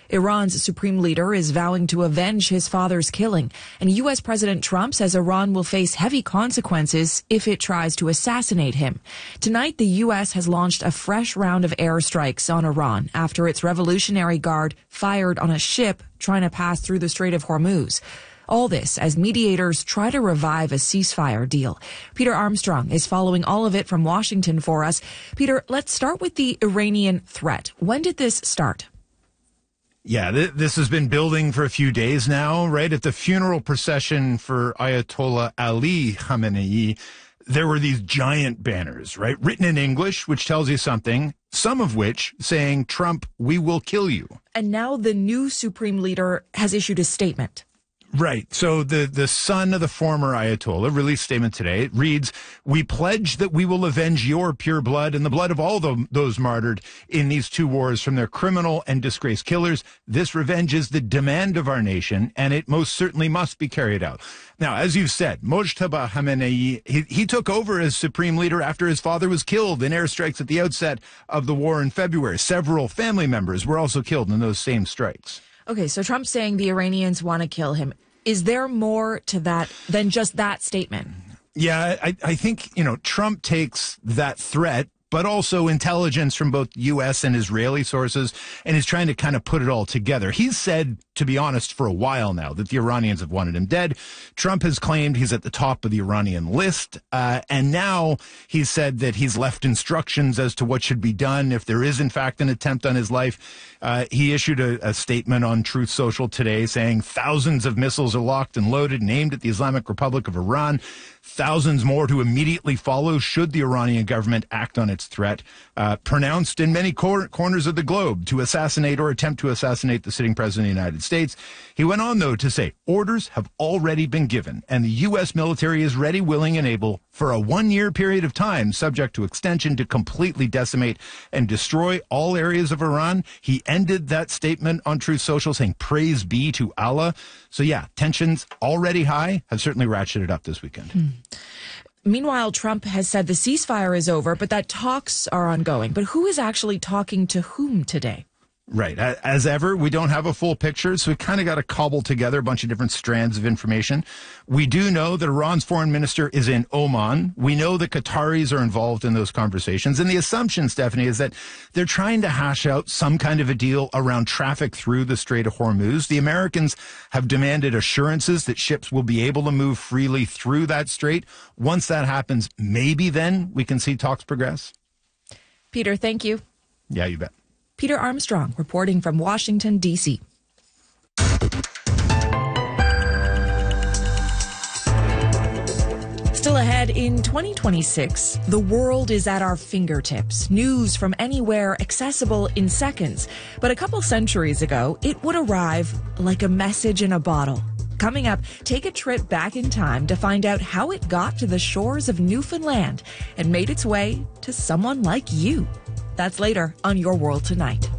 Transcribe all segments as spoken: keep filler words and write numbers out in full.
Iran's supreme leader is vowing to avenge his father's killing, and U S. President Trump says Iran will face heavy consequences if it tries to assassinate him. Tonight, the U S has launched a fresh round of airstrikes on Iran after its Revolutionary Guard fired on a ship trying to pass through the Strait of Hormuz. All this as mediators try to revive a ceasefire deal. Peter Armstrong is following all of it from Washington for us. Peter, let's start with the Iranian threat. When did this start? Yeah, th- this has been building for a few days now, right? At the funeral procession for Ayatollah Ali Khamenei, there were these giant banners, right? Written in English, which tells you something, some of which saying, "Trump, we will kill you." And now the new supreme leader has issued a statement. Right. So the, the son of the former Ayatollah released a statement today. It reads, "We pledge that we will avenge your pure blood and the blood of all the, those martyred in these two wars from their criminal and disgraced killers. This revenge is the demand of our nation, and it most certainly must be carried out." Now, as you've said, Mojtaba Khamenei, he, he took over as supreme leader after his father was killed in airstrikes at the outset of the war in February. Several family members were also killed in those same strikes. Okay, so Trump's saying the Iranians want to kill him. Is there more to that than just that statement? Yeah, I, I think, you know, Trump takes that threat, but also intelligence from both U S and Israeli sources, and is trying to kind of put it all together. He's said, to be honest, for a while now that the Iranians have wanted him dead. Trump has claimed he's at the top of the Iranian list, uh, and now he's said that he's left instructions as to what should be done if there is, in fact, an attempt on his life. Uh, he issued a, a statement on Truth Social today saying thousands of missiles are locked and loaded and aimed at the Islamic Republic of Iran. Thousands more to immediately follow should the Iranian government act on its threat, uh, pronounced in many cor- corners of the globe to assassinate or attempt to assassinate the sitting president of the United States. He went on, though, to say orders have already been given, and the U S military is ready, willing, and able for a one-year period of time, subject to extension, to completely decimate and destroy all areas of Iran. He ended that statement on Truth Social saying, "Praise be to Allah." So, yeah, tensions already high have certainly ratcheted up this weekend. Hmm. Meanwhile, Trump has said the ceasefire is over, but that talks are ongoing. But who is actually talking to whom today? Right. As ever, we don't have a full picture, so we kind of got to cobble together a bunch of different strands of information. We do know that Iran's foreign minister is in Oman. We know the Qataris are involved in those conversations. And the assumption, Stephanie, is that they're trying to hash out some kind of a deal around traffic through the Strait of Hormuz. The Americans have demanded assurances that ships will be able to move freely through that strait. Once that happens, maybe then we can see talks progress. Peter, thank you. Yeah, you bet. Peter Armstrong reporting from Washington, D C Still ahead, in twenty twenty-six, the world is at our fingertips. News from anywhere, accessible in seconds. But a couple centuries ago, it would arrive like a message in a bottle. Coming up, take a trip back in time to find out how it got to the shores of Newfoundland and made its way to someone like you. That's later on Your World Tonight.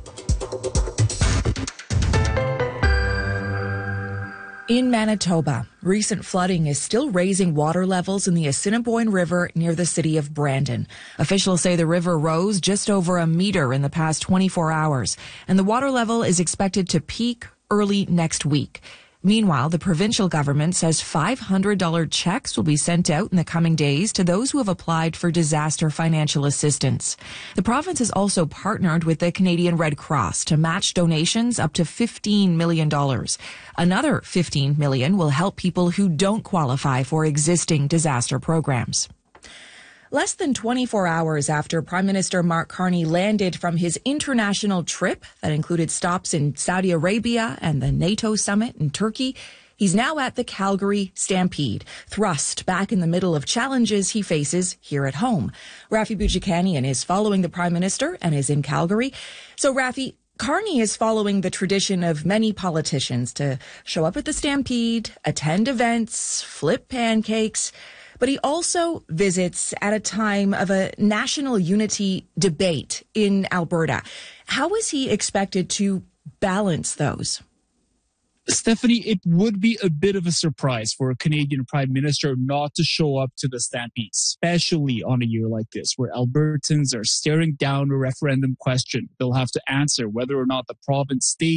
In Manitoba, recent flooding is still raising water levels in the Assiniboine River near the city of Brandon. Officials say the river rose just over a meter in the past twenty-four hours, and the water level is expected to peak early next week. Meanwhile, the provincial government says five hundred dollars checks will be sent out in the coming days to those who have applied for disaster financial assistance. The province has also partnered with the Canadian Red Cross to match donations up to fifteen million dollars. Another fifteen million dollars will help people who don't qualify for existing disaster programs. Less than twenty-four hours after Prime Minister Mark Carney landed from his international trip that included stops in Saudi Arabia and the NATO summit in Turkey, he's now at the Calgary Stampede, thrust back in the middle of challenges he faces here at home. Rafi Boudjikanian is following the Prime Minister and is in Calgary. So, Rafi, Carney is following the tradition of many politicians to show up at the Stampede, attend events, flip pancakes. But he also visits at a time of a national unity debate in Alberta. How is he expected to balance those? Stephanie, it would be a bit of a surprise for a Canadian Prime Minister not to show up to the Stampede, especially on a year like this, where Albertans are staring down a referendum question they'll have to answer whether or not the province stays